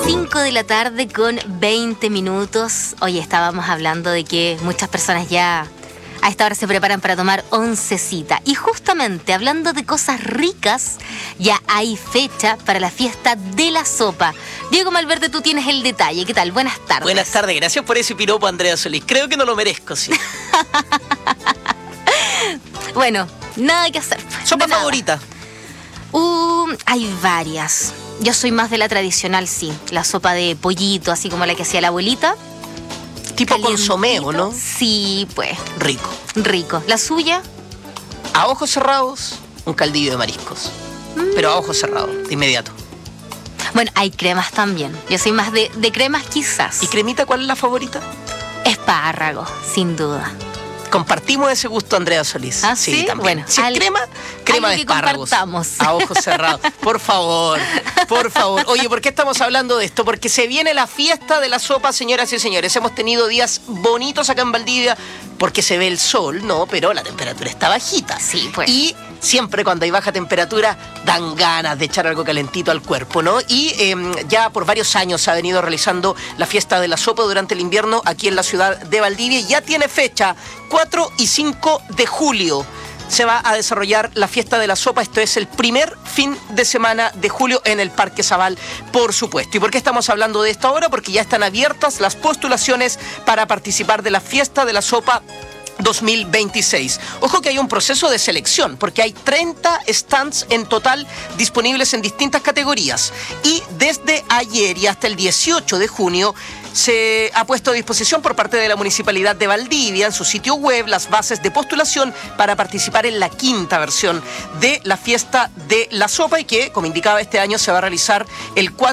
5 de la tarde con 20 minutos. Hoy estábamos hablando de que muchas personas ya a esta hora se preparan para tomar oncecita. Y justamente hablando de cosas ricas, ya hay fecha para la fiesta de la sopa. Diego Malverde, tú tienes el detalle. ¿Qué tal? Buenas tardes. Buenas tardes, gracias por ese piropo, Andrea Solís. Creo que no lo merezco, sí. Bueno, nada que hacer. ¿Sopa favorita? Hay varias. Yo soy más de la tradicional, sí. La sopa de pollito, así como la que hacía la abuelita. Tipo consomé, ¿o no? Sí, pues. Rico. Rico. ¿La suya? A ojos cerrados, un caldillo de mariscos. Pero a ojos cerrados, de inmediato. Bueno, hay cremas también. Yo soy más de cremas quizás. ¿Y cremita cuál es la favorita? Espárrago, sin duda. Compartimos ese gusto, Andrea Solís. ¿Ah, sí? También. Bueno, si es crema de espárragos. A ojos cerrados. Por favor, por favor. Oye, ¿por qué estamos hablando de esto? Porque se viene la fiesta de la sopa, señoras y señores. Hemos tenido días bonitos acá en Valdivia porque se ve el sol, ¿no? Pero la temperatura está bajita. Sí, pues. Y siempre cuando hay baja temperatura dan ganas de echar algo calentito al cuerpo, ¿no? Y ya por varios años se ha venido realizando la fiesta de la sopa durante el invierno aquí en la ciudad de Valdivia. Y ya tiene fecha, 4 y 5 de julio. Se va a desarrollar la fiesta de la sopa. Esto es el primer fin de semana de julio en el Parque Zabal, por supuesto. ¿Y por qué estamos hablando de esto ahora? Porque ya están abiertas las postulaciones para participar de la fiesta de la sopa 2026. Ojo que hay un proceso de selección, porque hay 30 stands en total disponibles en distintas categorías. Y desde ayer y hasta el 18 de junio se ha puesto a disposición por parte de la Municipalidad de Valdivia en su sitio web las bases de postulación para participar en la quinta versión de la fiesta de la sopa y que, como indicaba, este año se va a realizar el 4